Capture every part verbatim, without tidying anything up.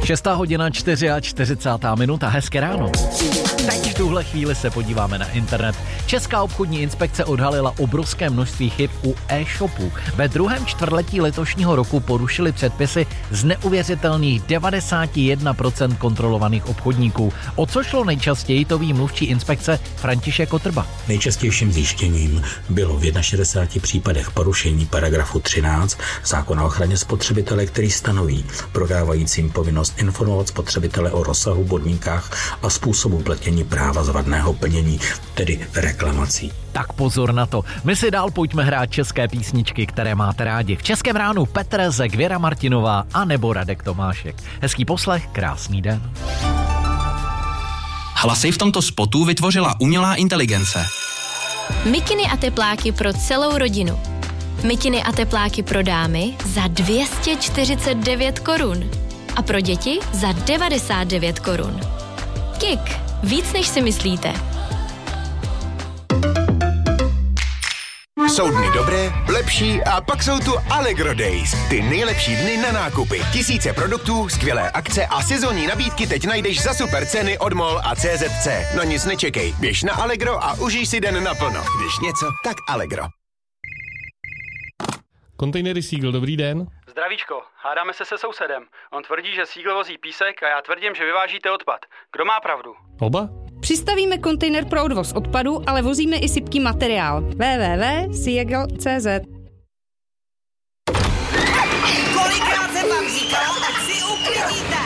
Šestá hodina čtyřicátá minuta, hezké ráno. Teď v tuhle chvíli se podíváme na internet. Česká obchodní inspekce odhalila obrovské množství chyb u e-shopů. Ve druhém čtvrtletí letošního roku porušili předpisy z neuvěřitelných devadesát jedna procent kontrolovaných obchodníků. O co šlo nejčastěji, to ví mluvčí inspekce František Kotrba. Nejčastějším zjištěním bylo v šedesáti jedna případech porušení paragrafu třináct zákona o ochraně spotřebitele, který stanoví prodávajícím povinnost informovat spotřebitele o rozsahu, podmínkách a způsobu plnění práva z vadného plnění, tedy reklamací. Tak pozor na to. My si dál pojďme hrát české písničky, které máte rádi. V Českém ránu Petr Rezek, Věra Martinová a nebo Radek Tomášek. Hezký poslech, krásný den. Hlasy v tomto spotu vytvořila umělá inteligence. Mikiny a tepláky pro celou rodinu. Mikiny a tepláky pro dámy za dvě stě čtyřicet devět korun. A pro děti za devadesát devět korun. Kik. Víc než si myslíte. Jsou dny dobré, lepší a pak jsou tu Allegro Days. Ty nejlepší dny na nákupy. Tisíce produktů, skvělé akce a sezónní nabídky teď najdeš za super ceny od MOL a C Z C. No nic nečekej, běž na Allegro a užij si den naplno. Když něco, tak Allegro. Kontejnery Siegl, dobrý den. Zdravíčko, hádáme se se sousedem. On tvrdí, že Siegl vozí písek a já tvrdím, že vyvážíte odpad. Kdo má pravdu? Oba? Přistavíme kontejner pro odvoz odpadu, ale vozíme i sypký materiál. w w w tečka siegl tečka c z. Kolikrát jsem vám říkala, tak si uklidíte!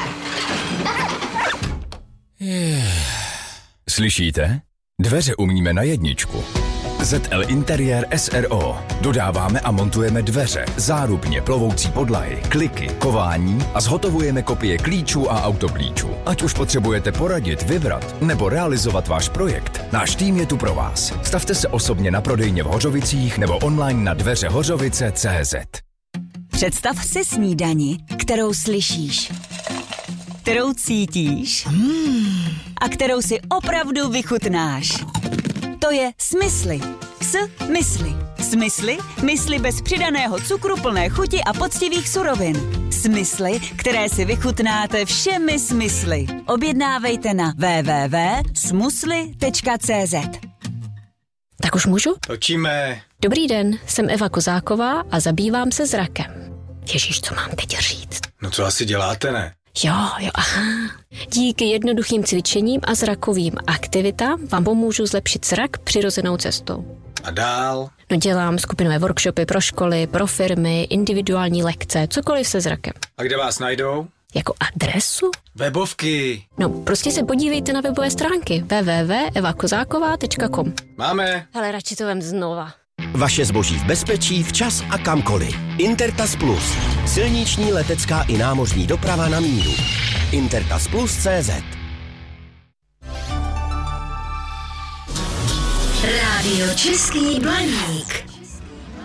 Slyšíte? Dveře umíme na jedničku. Z L Interiér S R O. Dodáváme a montujeme dveře, zárubně, plovoucí podlahy, kliky, kování a zhotovujeme kopie klíčů a autoklíčů. Ať už potřebujete poradit, vybrat nebo realizovat váš projekt, náš tým je tu pro vás. Stavte se osobně na prodejně v Hořovicích nebo online na dveře hořovice tečka cé zet. Představ si snídani, kterou slyšíš, kterou cítíš mm. a kterou si opravdu vychutnáš. To je Smysly. S-mysli. Smysly? Mysli bez přidaného cukru, plné chuti a poctivých surovin. Smysly, které si vychutnáte všemi smysly. Objednávejte na w w w tečka smysly tečka c z. Tak už můžu? Točíme. Dobrý den, jsem Eva Kozáková a zabývám se zrakem. Ježíš, co mám teď říct? No co asi děláte, ne? Jo, jo, aha. Díky jednoduchým cvičením a zrakovým aktivitám vám pomůžu zlepšit zrak přirozenou cestou. A dál? No dělám skupinové workshopy pro školy, pro firmy, individuální lekce, cokoliv se zrakem. A kde vás najdou? Jako adresu? Webovky. No, prostě se podívejte na webové stránky w w w tečka eva kozáková tečka com. Máme. Ale radši to vem znova. Vaše zboží v bezpečí, včas a kamkoliv. Intertas Plus. Silniční, letecká i námořní doprava na míru. Intertas Plus tečka cé zet. Rádio Český Blaník.